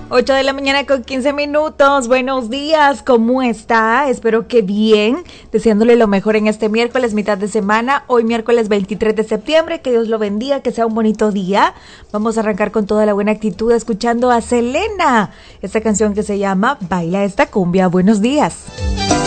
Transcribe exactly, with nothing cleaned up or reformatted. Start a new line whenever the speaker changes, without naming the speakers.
ocho de la mañana con quince minutos. Buenos días, ¿cómo está? Espero que bien, deseándole lo mejor en este miércoles, mitad de semana. Hoy miércoles veintitrés de septiembre, que Dios lo bendiga, que sea un bonito día. Vamos a arrancar con toda la buena actitud escuchando a Selena, esta canción que se llama Baila esta cumbia. Buenos días.